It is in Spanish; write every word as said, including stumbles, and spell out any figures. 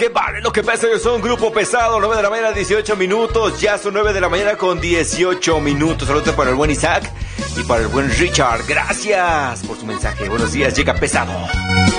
Que vale lo que pesa, yo soy un grupo pesado, nueve de la mañana, dieciocho minutos, ya son nueve de la mañana con dieciocho minutos. Saludos para el buen Isaac y para el buen Richard, gracias por su mensaje, buenos días, llega pesado.